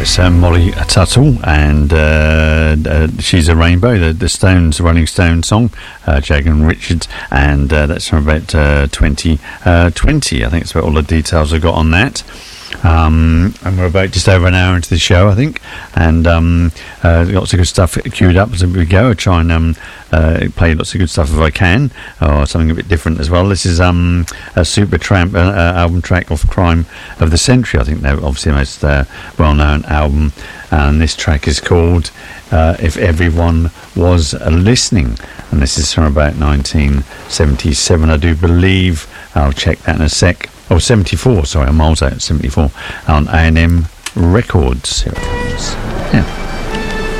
It's Molly Tuttle, and She's a Rainbow, the Stones, Rolling Stones song, Jag and Richards, and that's from about 2020. I think that's about all the details I got on that. And we're about just over an hour into the show, I think, and lots of good stuff queued up as we go. I'll try and play lots of good stuff if I can, or something a bit different as well. This is a Supertramp album track off Crime of the Century. I think they're obviously the most well-known album, and this track is called If Everyone Was Listening, and this is from about 1977, I do believe. I'll check that in a sec. Oh, 74, sorry, I'm miles out, 74, on A&M Records. Here it comes. Yeah.